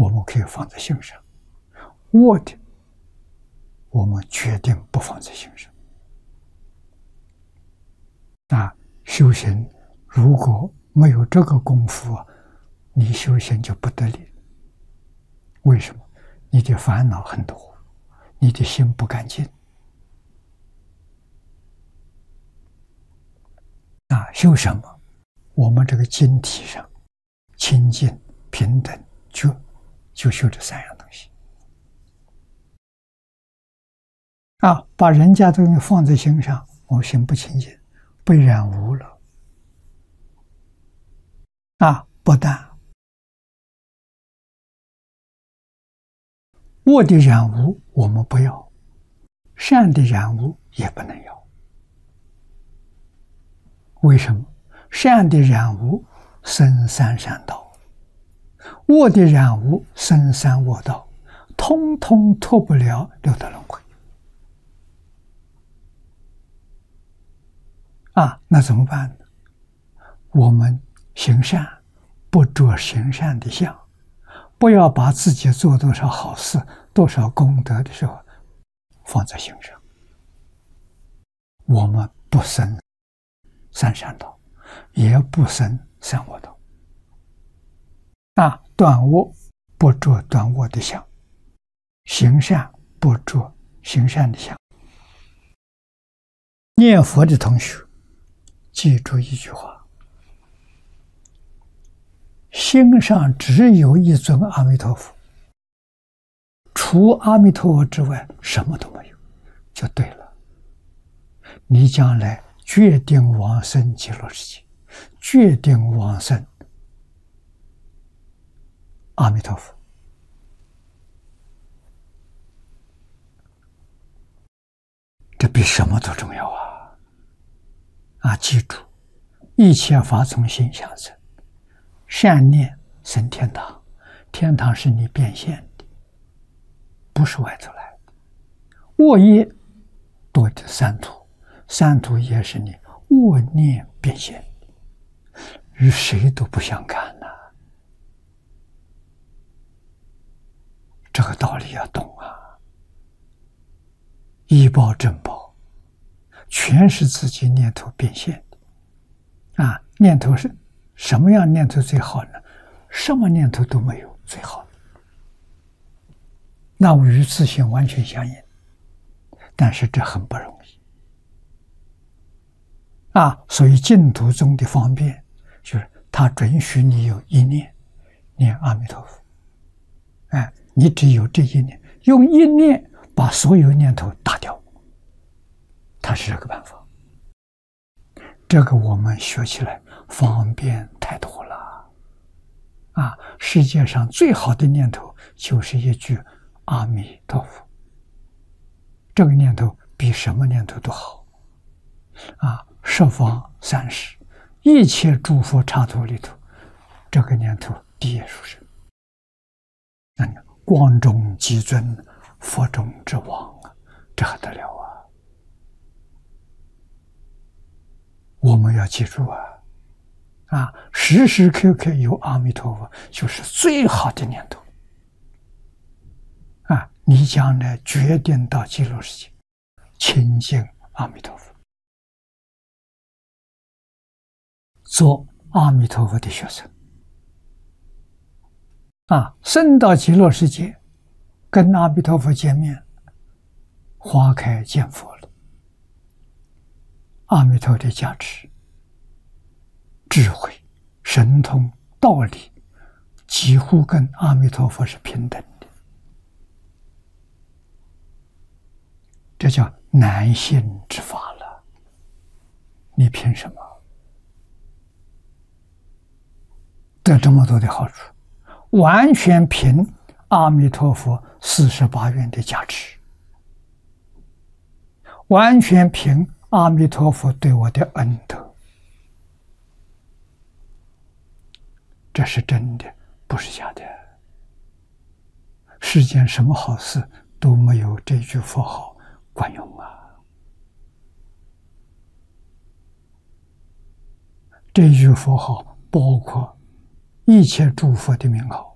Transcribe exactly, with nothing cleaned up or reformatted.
我们可以放在心上；恶的，我们决定不放在心上。啊，修行如果没有这个功夫啊，你修行就不得力。为什么？你的烦恼很多，你的心不干净。啊，修什么？我们这个经体上，清净、平等、觉，就修这三样东西。啊，把人家东西放在心上，我心不清净，被染污了。啊，不但恶的染污我们不要，善的染污也不能要。为什么？善的染污生三善道，恶的染污生三恶道，通通脱不了六道轮回。啊，那怎么办呢？我们行善，不着行善的相，不要把自己做多少好事、多少功德的时候放在心上。我们不生三善道，也不生三恶道。啊，断恶不着断恶的相，行善不着行善的相。念佛的同学，记住一句话：心上只有一尊阿弥陀佛，除阿弥陀佛之外，什么都没有，就对了。你将来决定往生极乐世界，决定往生阿弥陀佛。这比什么都重要啊！啊，记住，一切法从心想生，善念生天堂，天堂是你变现的，不是外头来的。恶业多的三途，三途也是你恶念变现的，与谁都不相干呐、啊。这个道理要懂啊！依报正报，全是自己念头变现的。啊，念头是什么样念头最好呢？什么念头都没有最好，那与自性完全相应。但是这很不容易啊！所以净土中的方便，就是他准许你有一念念阿弥陀佛。哎，你只有这一念，用一念把所有念头打掉，它是这个办法。这个我们学起来方便太多了啊！世界上最好的念头就是一句阿弥陀佛，这个念头比什么念头都好啊！十方三世一切诸佛刹土里头，这个念头第一殊胜。那光中极尊，佛中之王啊，这还得了啊！我们要记住啊，啊，时时刻刻有阿弥陀佛，就是最好的念头啊！你将来决定到极乐世界，亲近阿弥陀佛，做阿弥陀佛的学生啊！升到极乐世界，跟阿弥陀佛见面，花开见佛了。阿弥陀的加持、智慧、神通、道理，几乎跟阿弥陀佛是平等的。这叫难信之法了。你凭什么得这么多的好处？完全凭阿弥陀佛四十八愿的加持，完全凭阿弥陀佛对我的恩德，这是真的，不是假的。世间什么好事都没有这句佛号管用啊！这句佛号包括一切诸佛的名号。